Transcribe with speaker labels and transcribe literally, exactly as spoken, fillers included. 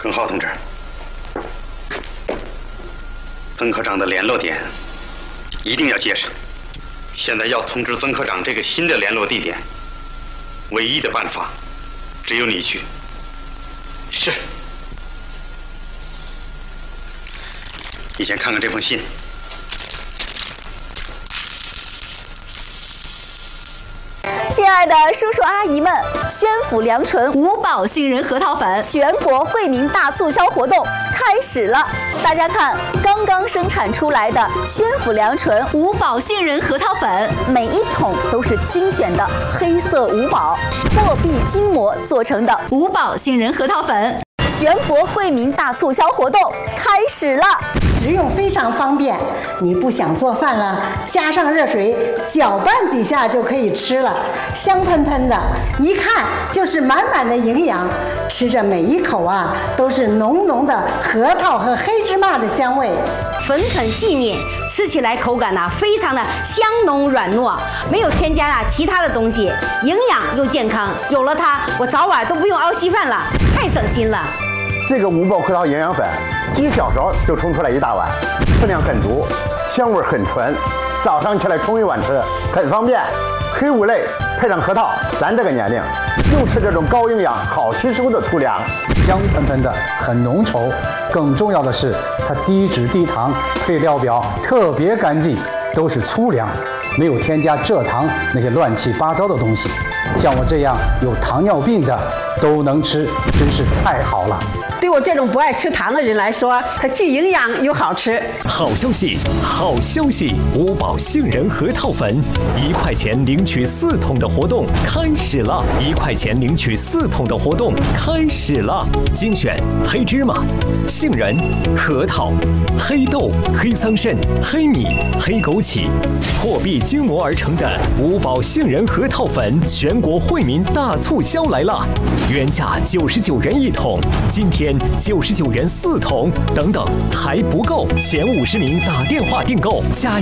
Speaker 1: 耿浩同志，曾科长的联络点一定要接上。现在要通知曾科长这个新的联络地点，唯一的办法只有你去。是。你先看看这封信。
Speaker 2: 亲爱的叔叔阿姨们，宣府良醇五宝杏仁核桃粉全国惠民大促销活动开始了！大家看，刚刚生产出来的宣府良醇五宝杏仁核桃粉，每一桶都是精选的黑色五宝货币筋膜做成的五宝杏仁核桃粉。全国惠民大促销活动开始了，
Speaker 3: 食用非常方便。你不想做饭了，加上热水搅拌几下就可以吃了，香喷喷的，一看就是满满的营养。吃着每一口啊，都是浓浓的核桃和黑芝麻的香味，
Speaker 4: 粉很细腻，吃起来口感呢、啊、非常的香浓软糯，没有添加啊其他的东西，营养又健康。有了它，我早晚都不用熬稀饭了，太省心了。
Speaker 5: 这个五宝核桃营养粉，几小勺就冲出来一大碗，分量很足，香味很纯，早上起来冲一碗吃，很方便。黑五类配上核桃，咱这个年龄就吃这种高营养、好吸收的粗粮，
Speaker 6: 香喷喷的，很浓稠。更重要的是，它低脂低糖，配料表特别干净，都是粗粮，没有添加蔗糖那些乱七八糟的东西。像我这样有糖尿病的都能吃，真是太好了。
Speaker 7: 对我这种不爱吃糖的人来说，它既营养又好吃。
Speaker 8: 好消息，好消息！五宝杏仁核桃粉，一块钱领取四桶的活动开始了！一块钱领取四桶的活动开始了！精选黑芝麻、杏仁、核桃、黑豆、黑桑葚、黑米、黑枸杞，货币筋膜而成的五宝杏仁核桃粉，全国惠民大促销来了！原价九十九元一桶，今天九十九元四桶，等等还不够，前五十名打电话订购，加